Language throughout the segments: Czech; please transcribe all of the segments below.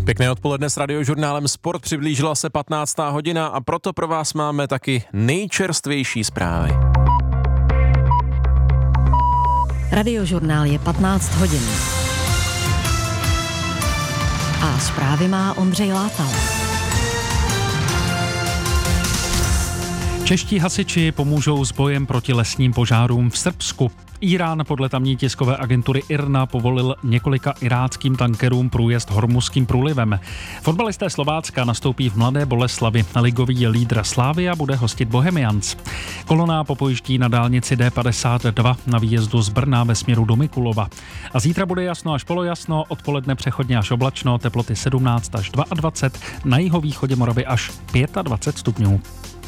Pěkné odpoledne s Radiožurnálem Sport, přiblížila se 15. hodina a proto pro vás máme taky nejčerstvější zprávy. Radiožurnál je 15 hodin. A zprávy má Ondřej Látal. Čeští hasiči pomůžou s bojem proti lesním požárům v Srbsku. Irán podle tamní tiskové agentury IRNA povolil několika iráckým tankerům průjezd Hormuzským průlivem. Fotbalisté Slovácka nastoupí v Mladé Boleslavi. Ligový lídr Slavia bude hostit Bohemians. Kolona popojíždí na dálnici D52 na výjezdu z Brna ve směru do Mikulova. A zítra bude jasno až polojasno, odpoledne přechodně až oblačno, teploty 17 až 22, na jihovýchodě Moravy až 25 stupňů.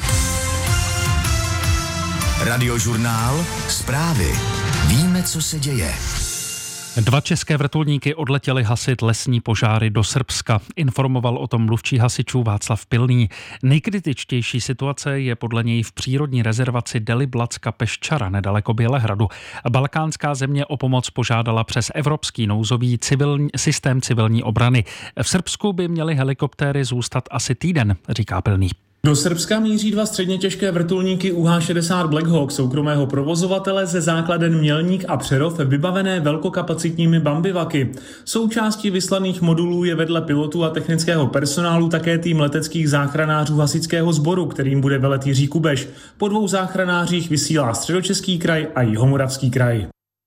Radiožurnál Zprávy. Víme, co se děje. 2 české vrtulníky odletěly hasit lesní požáry do Srbska. Informoval o tom mluvčí hasičů Václav Pilný. Nejkritičtější situace je podle něj v přírodní rezervaci Deliblatska Peščara nedaleko Bělehradu. Balkánská země o pomoc požádala přes evropský nouzový systém civilní obrany. V Srbsku by měly helikoptéry zůstat asi týden, říká Pilný. Do Srbska míří 2 středně těžké vrtulníky UH-60 Black Hawk soukromého provozovatele ze základen Mělník a Přerov vybavené velkokapacitními bambivaky. Součástí vyslaných modulů je vedle pilotů a technického personálu také tým leteckých záchranářů hasičského sboru, kterým bude velet Jiří Kubeš. Po 2 záchranářích vysílá Středočeský kraj a Jihomoravský kraj.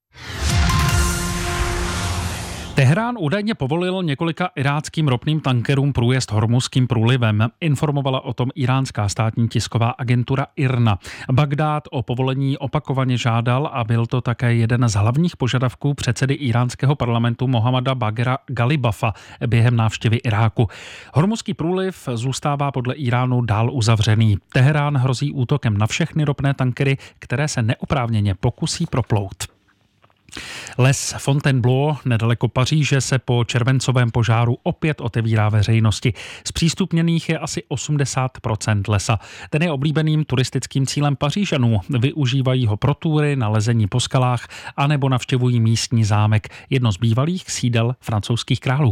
Teherán údajně povolil několika iráckým ropným tankerům průjezd Hormuzským průlivem. Informovala o tom iránská státní tisková agentura IRNA. Bagdád o povolení opakovaně žádal a byl to také jeden z hlavních požadavků předsedy iránského parlamentu Mohammada Baghera Galibafa během návštěvy Iráku. Hormuzský průliv zůstává podle Iránu dál uzavřený. Teherán hrozí útokem na všechny ropné tankery, které se neoprávněně pokusí proplout. Les Fontainebleau nedaleko Paříže se po červencovém požáru opět otevírá veřejnosti. Zpřístupněných je asi 80% lesa. Ten je oblíbeným turistickým cílem Pařížanů. Využívají ho pro túry, na lezení po skalách anebo navštěvují místní zámek, jedno z bývalých sídel francouzských králů.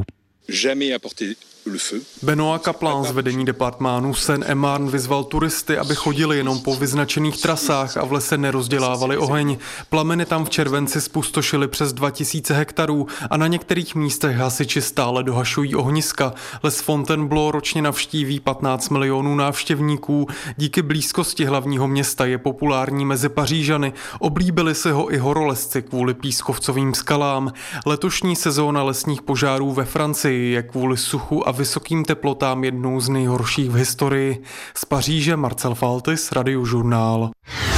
Benoît Kaplan z vedení departmánu Seine-et-Marne vyzval turisty, aby chodili jenom po vyznačených trasách a v lese nerozdělávali oheň. Plameny tam v červenci zpustošily přes 2000 hektarů a na některých místech hasiči stále dohašují ohniska. Les Fontainebleau ročně navštíví 15 milionů návštěvníků. Díky blízkosti hlavního města je populární mezi Pařížany. Oblíbili si ho i horolezci kvůli pískovcovým skalám. Letošní sezóna lesních požárů ve Francii je kvůli suchu a vysokým teplotám jednou z nejhorších v historii. Z Paříže Marcel Faltis, Radiožurnál.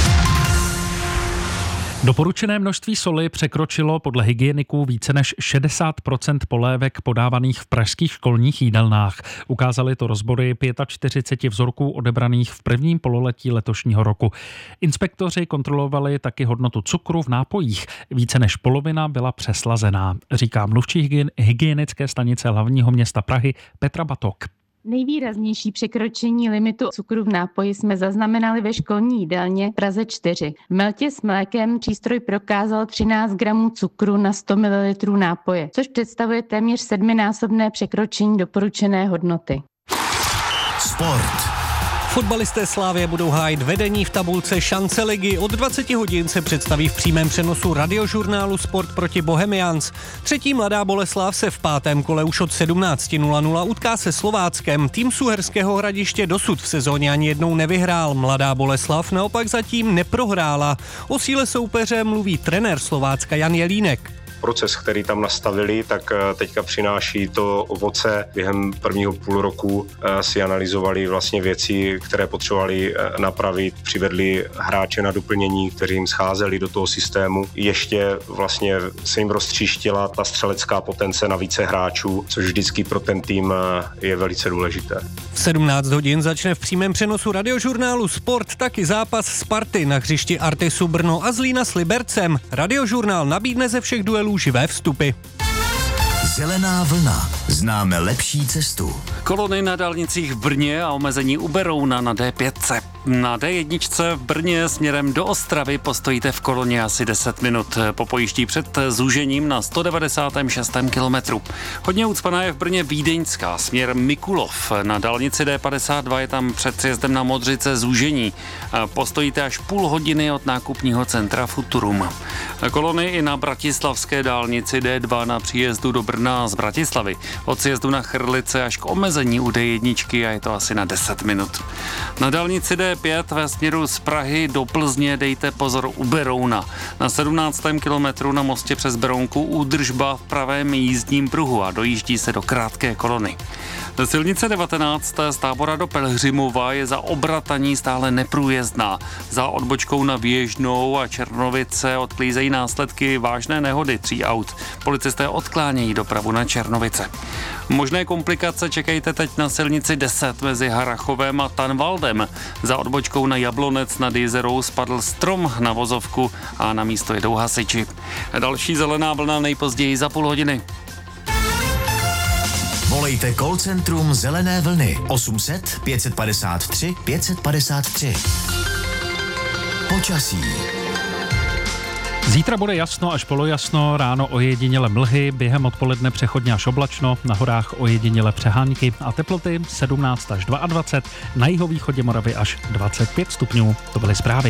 Doporučené množství soli překročilo podle hygieniků více než 60% polévek podávaných v pražských školních jídelnách. Ukázaly to rozbory 45 vzorků odebraných v prvním pololetí letošního roku. Inspektoři kontrolovali taky hodnotu cukru v nápojích. Více než polovina byla přeslazená, říká mluvčí hygienické stanice hlavního města Prahy Petra Batok. Nejvýraznější překročení limitu cukru v nápoji jsme zaznamenali ve školní jídelně Praze 4. V Meltě s mlékem přístroj prokázal 13 gramů cukru na 100 ml nápoje, což představuje téměř 7násobné překročení doporučené hodnoty. Sport. Fotbalisté Slavie budou hájit vedení v tabulce šance ligy. Od 20 hodin se představí v přímém přenosu Radiožurnálu Sport proti Bohemians. Třetí Mladá Boleslav se v 5. kole už od 17:00 utká se Slováckem. Tým z Uherského Hradiště dosud v sezóně ani jednou nevyhrál. Mladá Boleslav naopak zatím neprohrála. O síle soupeře mluví trenér Slovácka Jan Jelínek. Proces, který tam nastavili, tak teďka přináší to ovoce. Během prvního půl roku si analyzovali vlastně věci, které potřebovali napravit, přivedli hráče na doplnění, kteří jim scházeli do toho systému. Ještě vlastně se jim roztříštila ta střelecká potence na více hráčů, což vždycky pro ten tým je velice důležité. V 17 hodin začne v přímém přenosu Radiožurnálu Sport taky zápas Sparty na hřišti Artesu Brno a Zlína s Libercem. Radiožurnál nabídne ze všech duelů živé vstupy. Zelená vlna. Známe lepší cestu. Kolony na dálnicích v Brně a omezení u Berouna na D5. Na D1 v Brně směrem do Ostravy postojíte v koloně asi 10 minut. Po pojíždí před zúžením na 196. kilometru. Hodně ucpaná je v Brně Vídeňská, směr Mikulov. Na dálnici D52 je tam před sjezdem na Modřice zúžení. Postojíte až půl hodiny od nákupního centra Futurum. Kolony i na bratislavské dálnici D2 na příjezdu do Brna z Bratislavy. Od sjezdu na Chrlice až k omezení u D1 a je to asi na 10 minut. Na dálnici D5 ve směru z Prahy do Plzně dejte pozor u Berouna. Na 17. kilometru na mostě přes Berounku údržba v pravém jízdním pruhu a dojíždí se do krátké kolony. Silnice 19 z Tábora do Pelhřimova je za Obrataní stále neprůjezdná. Za odbočkou na Běžnou a Černovice odklízejí následky vážné nehody 3 aut. Policisté odklánějí dopravu na Černovice. Možné komplikace čekejte teď na silnici 10 mezi Harrachovem a Tanvaldem. Za odbočkou na Jablonec nad Jizerou spadl strom na vozovku a na místo jedou hasiči. Další zelená vlna nejpozději za půl hodiny. Volejte call centrum Zelené vlny 800 553 553. Počasí. Zítra bude jasno až polojasno, ráno ojediněle mlhy, během odpoledne přechodně až oblačno, na horách ojediněle přehánky a teploty 17 až 22, na jihovýchodě Moravy až 25 stupňů. To byly zprávy.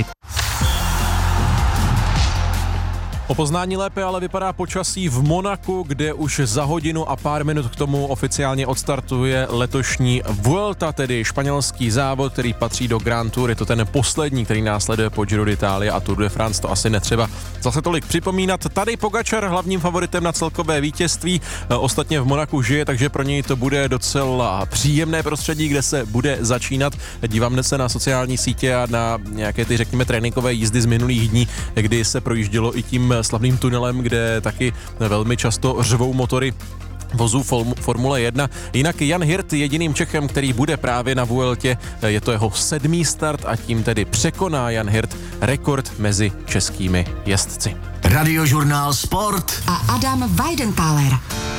O poznání lépe ale vypadá počasí v Monaku, kde už za hodinu a pár minut k tomu oficiálně odstartuje letošní Vuelta, tedy španělský závod, který patří do Grand Tour. Je to ten poslední, který následuje po Giro d'Italia a Tour de France, to asi netřeba zase tolik připomínat. Tady Pogačar hlavním favoritem na celkové vítězství, ostatně v Monaku žije, takže pro něj to bude docela příjemné prostředí, kde se bude začínat. Dívám se na sociální sítě a na nějaké ty, řekněme, tréninkové jízdy z minulých dní, kdy se projíždělo i tím slavným tunelem, kde taky velmi často řvou motory vozů Formule 1. Jinak Jan Hirt jediným Čechem, který bude právě na Vueltě, je to jeho 7. start a tím tedy překoná Jan Hirt rekord mezi českými jezdci. Radiožurnál Sport a Adam Weidenthaler.